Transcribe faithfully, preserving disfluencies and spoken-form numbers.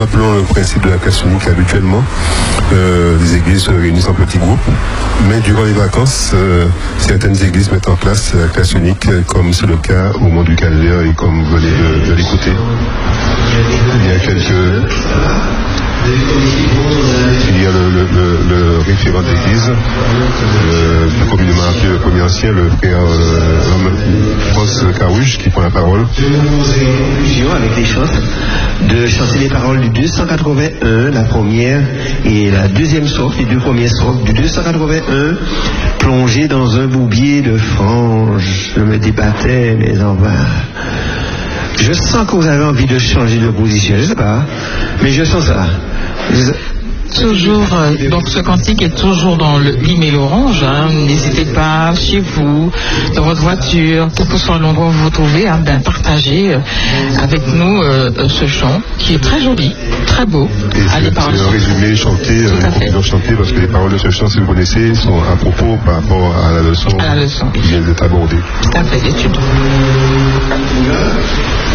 Rappelons le principe de la classe unique habituellement. Euh, les églises se réunissent en petits groupes, mais durant les vacances, euh, certaines églises mettent en place la classe unique, comme c'est le cas au Mont du Calvaire et comme vous venez de, de l'écouter. Il y a quelques... Il y a le, le, le, le référent d'église, euh, plus communément appelé le premier ancien, le frère euh, France Carouge, qui prend la parole. Avec les chants, de chanter les paroles du deux cent quatre-vingt-un, la première, et la deuxième strophe, les deux premières strophes du deux cent quatre-vingt-un, plongé dans un boubier de franges, je me débattais, mais en vain. Je sens que vous avez envie de changer de position, je ne sais pas, mais je sens ça. Je... Toujours, euh, donc ce cantique est toujours dans le lime et l'orange. Hein. N'hésitez pas chez vous, dans votre voiture, quel que soit l'endroit où vous vous trouvez, hein, ben, partagez euh, avec nous euh, ce chant qui est très joli, très beau. Et c'est, les paroles c'est un résumé chanté, euh, chanté parce que les paroles de ce chant, si vous connaissez, sont à propos par rapport à la leçon, à la leçon. qui vient d'être abordée. Tout à fait, l'étude.